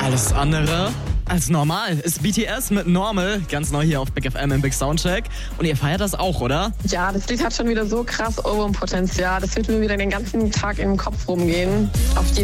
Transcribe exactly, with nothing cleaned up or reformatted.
Alles andere als normal ist B T S mit Normal, ganz neu hier auf Big F M im Big Soundcheck. Und ihr feiert das auch, oder? Ja, das Lied hat schon wieder so krass Ohrwurmpotenzial. Das wird mir wieder den ganzen Tag im Kopf rumgehen. Auf jeden